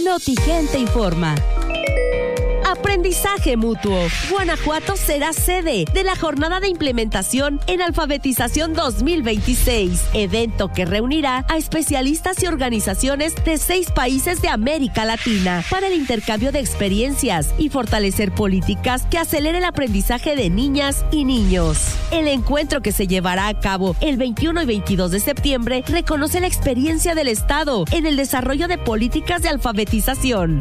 Notigente informa. Aprendizaje mutuo. Guanajuato será sede de la Jornada de Implementación en Alfabetización 2026, evento que reunirá a especialistas y organizaciones de 6 países de América Latina para el intercambio de experiencias y fortalecer políticas que aceleren el aprendizaje de niñas y niños. El encuentro, que se llevará a cabo el 21 y 22 de septiembre, reconoce la experiencia del Estado en el desarrollo de políticas de alfabetización.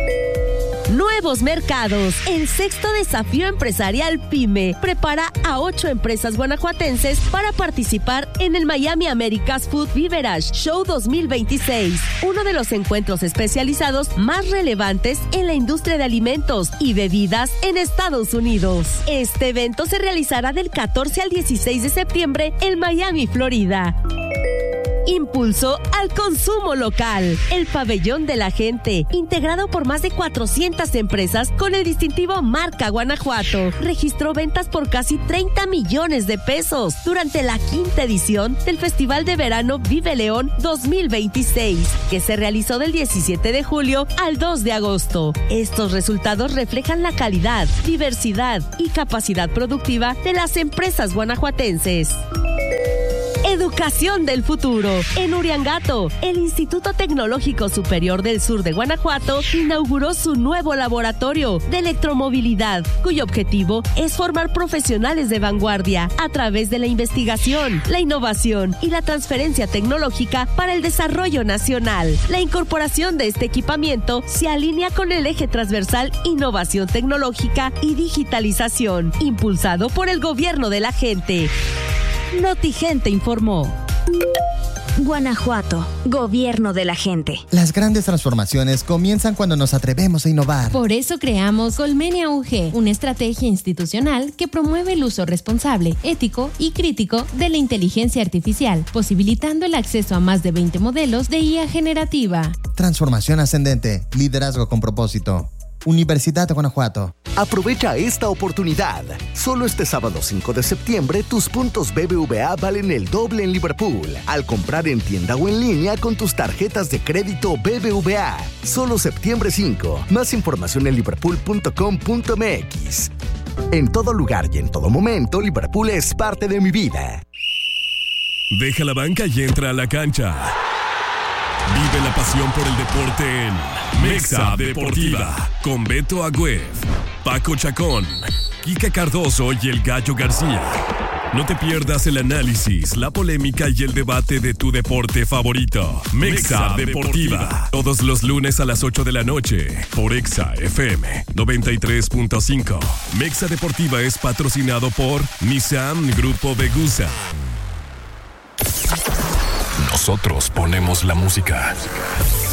Nuevos mercados. El 6º Desafío Empresarial PYME prepara a 8 empresas guanajuatenses para participar en el Miami America's Food Beverage Show 2026, uno de los encuentros especializados más relevantes en la industria de alimentos y bebidas en Estados Unidos. Este evento se realizará del 14 al 16 de septiembre en Miami, Florida. Impulso al consumo local. El Pabellón de la Gente, integrado por más de 400 empresas con el distintivo Marca Guanajuato, registró ventas por casi 30 millones de pesos durante la 5ª edición del Festival de Verano Vive León 2026, que se realizó del 17 de julio al 2 de agosto. Estos resultados reflejan la calidad, diversidad y capacidad productiva de las empresas guanajuatenses. Educación del futuro. En Uriangato, el Instituto Tecnológico Superior del Sur de Guanajuato inauguró su nuevo laboratorio de electromovilidad, cuyo objetivo es formar profesionales de vanguardia a través de la investigación, la innovación y la transferencia tecnológica para el desarrollo nacional. La incorporación de este equipamiento se alinea con el eje transversal Innovación Tecnológica y Digitalización, impulsado por el Gobierno de la Gente. Notigente informó. Guanajuato, Gobierno de la Gente. Las grandes transformaciones comienzan cuando nos atrevemos a innovar. Por eso creamos Colmenia UG, una estrategia institucional que promueve el uso responsable, ético y crítico de la inteligencia artificial, posibilitando el acceso a más de 20 modelos de IA generativa. Transformación ascendente, liderazgo con propósito. Universidad de Guanajuato. Aprovecha esta oportunidad. Solo este sábado 5 de septiembre, tus puntos BBVA valen el doble en Liverpool al comprar en tienda o en línea con tus tarjetas de crédito BBVA. Solo septiembre 5. Más información en liverpool.com.mx. En todo lugar y en todo momento, Liverpool es parte de mi vida. Deja la banca y entra a la cancha. Vive la pasión por el deporte en Mexa Deportiva, con Beto Agüed, Paco Chacón, Kika Cardoso y el Gallo García. No te pierdas el análisis, la polémica y el debate de tu deporte favorito. Mexa Deportiva, todos los lunes a las 8 de la noche, por Exa FM 93.5. Mexa Deportiva es patrocinado por Nissan Grupo Vegusa. Nosotros ponemos la música.